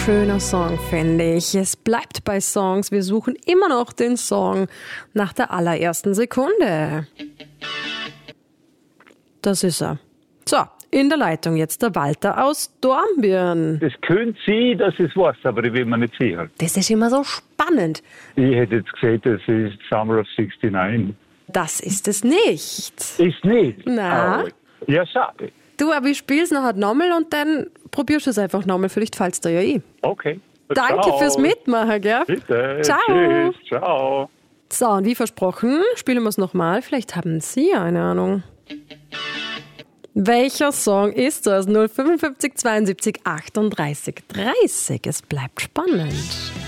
schöner Song, finde ich. Es bleibt bei Songs. Wir suchen immer noch den Song nach der allerersten Sekunde. Das ist er. So, in der Leitung jetzt der Walter aus Dornbirn. Das könnte sein, dass ich es weiß, aber ich bin mir nicht sicher. Das ist immer so spannend. Ich hätte jetzt gesagt, das ist Summer of 69. Das ist es nicht. Ist nicht? Na? Oh. Ja, schade. Du, aber ich spiel's nachher nochmal und dann probierst du es einfach nochmal. Vielleicht fällt's dir ja ein. Okay. Danke Ciao. fürs Mitmachen, gell? Bitte. Ciao. Tschüss. Ciao. So, und wie versprochen, spielen wir es nochmal. Vielleicht haben Sie eine Ahnung. Welcher Song ist das? 055 72 38 30. Es bleibt spannend.